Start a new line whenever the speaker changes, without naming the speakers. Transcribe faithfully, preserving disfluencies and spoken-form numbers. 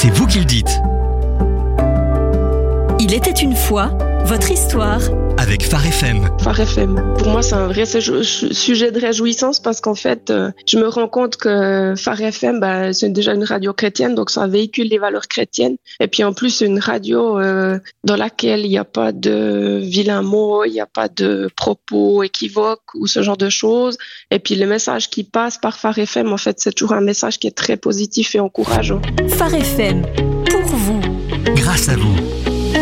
c'est vous qui le dites.
Il était une fois, votre histoire.
Avec Phare F M.
Phare F M. Pour moi, c'est un vrai sujet de réjouissance parce qu'en fait, euh, je me rends compte que Phare F M, bah, c'est déjà une radio chrétienne, donc ça véhicule les valeurs chrétiennes. Et puis en plus, c'est une radio euh, dans laquelle il n'y a pas de vilains mots, il n'y a pas de propos équivoques ou ce genre de choses. Et puis le message qui passe par Phare F M, en fait, c'est toujours un message qui est très positif et encourageant.
Phare F M, pour vous.
Grâce à vous.